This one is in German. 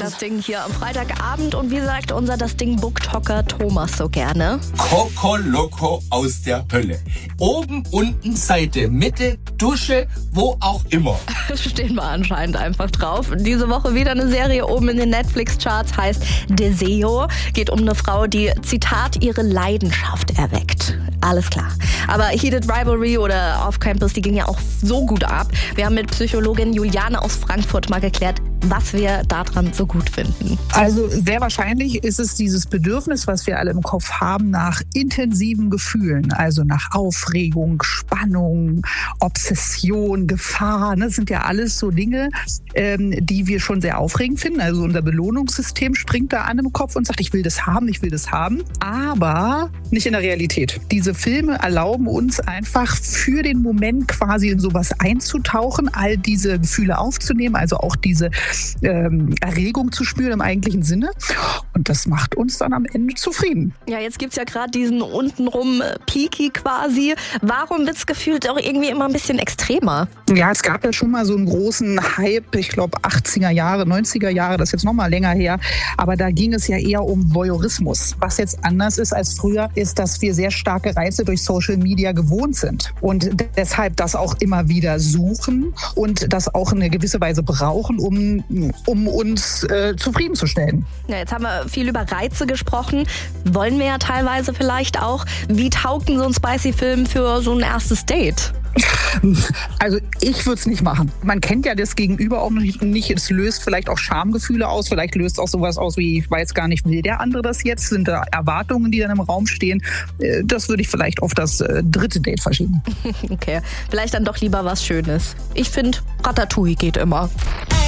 Das Ding hier am Freitagabend und wie sagt unser Das Ding Booktalker Thomas so gerne? Coco Loco aus der Hölle. Oben, unten, Seite, Mitte, Dusche, wo auch immer. Stehen wir anscheinend einfach drauf. Diese Woche wieder eine Serie oben in den Netflix-Charts, heißt Deseo. Geht um eine Frau, die, Zitat, ihre Leidenschaft erweckt. Alles klar. Aber Heated Rivalry oder Off Campus, die ging ja auch so gut ab. Wir haben mit Psychologin Juliane aus Frankfurt mal geklärt, was wir daran so gut finden. Also sehr wahrscheinlich ist es dieses Bedürfnis, was wir alle im Kopf haben, nach intensiven Gefühlen. Also nach Aufregung, Spannung, Obsession, Gefahr. Das sind ja alles so Dinge, die wir schon sehr aufregend finden. Also unser Belohnungssystem springt da an im Kopf und sagt, ich will das haben, ich will das haben. Aber nicht in der Realität. Diese Filme erlauben uns einfach für den Moment quasi in sowas einzutauchen, all diese Gefühle aufzunehmen, also auch diese Erregung zu spüren im eigentlichen Sinne. Und das macht uns dann am Ende zufrieden. Ja, jetzt gibt's ja gerade diesen untenrum Peaky quasi. Warum wird's gefühlt auch irgendwie immer ein bisschen extremer? Ja, es gab ja schon mal so einen großen Hype, ich glaube 80er Jahre, 90er Jahre, das ist jetzt noch mal länger her. Aber da ging es ja eher um Voyeurismus. Was jetzt anders ist als früher, ist, dass wir sehr starke Reize durch Social Media gewohnt sind. Und deshalb das auch immer wieder suchen und das auch in eine gewisse Weise brauchen, um uns zufriedenzustellen. Ja, jetzt haben wir viel über Reize gesprochen. Wollen wir ja teilweise vielleicht auch. Wie taugt denn so ein Spicy-Film für so ein erstes Date? Also ich würde es nicht machen. Man kennt ja das Gegenüber auch noch nicht. Es löst vielleicht auch Schamgefühle aus. Vielleicht löst auch sowas aus wie, ich weiß gar nicht, will der andere das jetzt? Sind da Erwartungen, die dann im Raum stehen? Das würde ich vielleicht auf das dritte Date verschieben. Okay, vielleicht dann doch lieber was Schönes. Ich finde, Ratatouille geht immer.